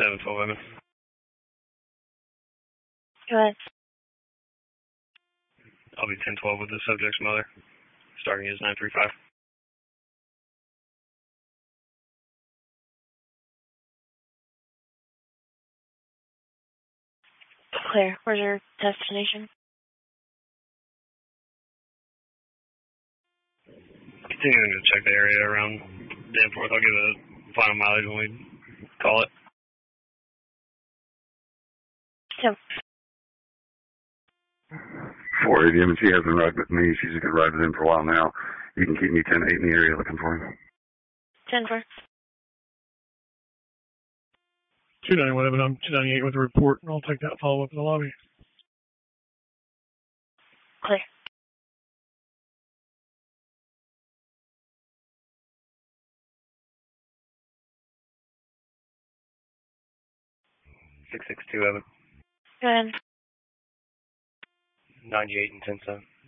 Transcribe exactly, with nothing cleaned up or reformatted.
seven twelve Evan. Go ahead. I'll be ten twelve with the subject's mother. Starting is nine three five. Clear. Where's your destination? Continuing to check the area around Danforth. I'll give a final mileage when we call it. Yep. four eighty, and she hasn't ride with me. She's been riding with him for a while now. You can keep me ten eight in the area looking for him. ten four. two ninety-one, Evan. I'm two ninety-eight with a report, and I'll take that follow-up in the lobby. Clear. six six two Evan. Go ahead. ninety-eight and ten seven.